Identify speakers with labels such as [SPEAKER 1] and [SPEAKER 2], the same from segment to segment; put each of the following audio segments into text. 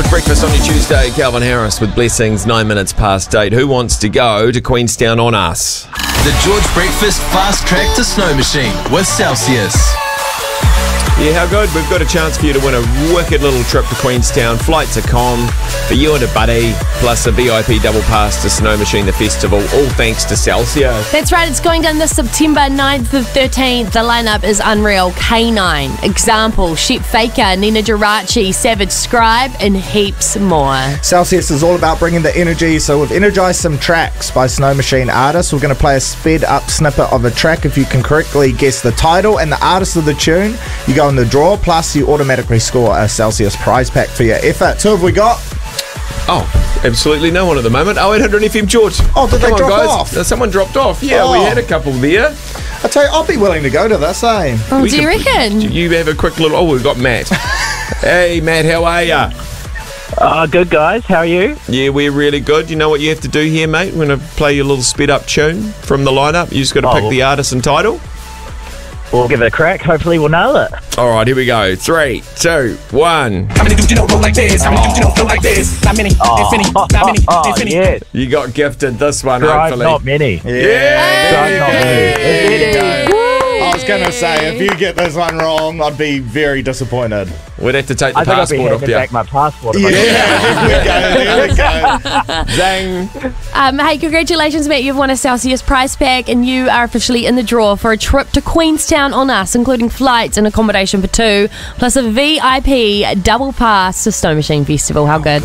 [SPEAKER 1] George Breakfast on your Tuesday. Calvin Harris with blessings, 9 minutes past 8. Who wants to go to Queenstown on us?
[SPEAKER 2] The George Breakfast Fast Track to Snow Machine with Celsius.
[SPEAKER 1] Yeah, how good? We've got a chance for you to win a wicked little trip to Queenstown. Flights are com for you and a buddy, plus a VIP double pass to Snow Machine, the festival, all thanks to Celsius.
[SPEAKER 3] That's right, it's going down this September 9th to 13th. The lineup is unreal. K9, Example, Shep Faker, Nina Geraci, Savage Scribe, and heaps more.
[SPEAKER 4] Celsius is all about bringing the energy, so we've energised some tracks by Snow Machine artists. We're going to play a sped up snippet of a track. If you can correctly guess the title and the artist of the tune, you go in the draw, plus you automatically score a Celsius prize pack for your effort. Who have we got?
[SPEAKER 1] Oh, absolutely no one at the moment. 0800 FM George.
[SPEAKER 4] Oh, did they
[SPEAKER 1] Come on,
[SPEAKER 4] drop
[SPEAKER 1] guys.
[SPEAKER 4] off?
[SPEAKER 1] Someone dropped off. Yeah, we had a couple there.
[SPEAKER 4] I tell you, I'll be willing to go to this, eh?
[SPEAKER 3] Oh, do you reckon?
[SPEAKER 1] You have a quick little... Oh, we've got Matt. Hey, Matt, how are ya?
[SPEAKER 5] Good, guys. How are you?
[SPEAKER 1] Yeah, we're really good. You know what you have to do here, mate? We're going to play your little sped-up tune from the lineup. You just got to pick the artist and title.
[SPEAKER 5] We'll give it a crack. Hopefully we'll nail it.
[SPEAKER 1] All right, here we go. 3, 2, 1.
[SPEAKER 6] How many dudes you know roll like this? How many dudes you know feel like this? Not many, if any, not many, if any.
[SPEAKER 5] Yes.
[SPEAKER 1] You got gifted this one,
[SPEAKER 5] Drive
[SPEAKER 1] hopefully.
[SPEAKER 5] not many.
[SPEAKER 4] Yeah.
[SPEAKER 5] Drive not many.
[SPEAKER 4] There you go. I was going to say, if you get this one wrong, I'd be very disappointed.
[SPEAKER 1] We'd have to take the
[SPEAKER 5] I think I'll be
[SPEAKER 1] passport off
[SPEAKER 5] handing
[SPEAKER 1] you.
[SPEAKER 5] back my passport. If
[SPEAKER 4] There we go.
[SPEAKER 1] Zang.
[SPEAKER 3] Hey, congratulations, Matt. You've won a Celsius prize pack, and you are officially in the draw for a trip to Queenstown on us, including flights and accommodation for two, plus a VIP double pass to Snow Machine Festival. How good?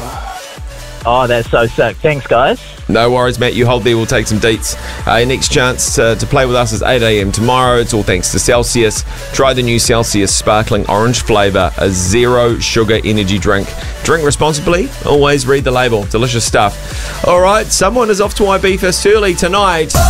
[SPEAKER 5] Oh, that's so sick. Thanks, guys.
[SPEAKER 1] No worries, Matt. You hold there. We'll take some deets. Your next chance to play with us is 8 a.m. tomorrow. It's all thanks to Celsius. Try the new Celsius Sparkling Orange flavour, a zero sugar energy drink. Drink responsibly. Always read the label. Delicious stuff. All right, someone is off to IB First early tonight.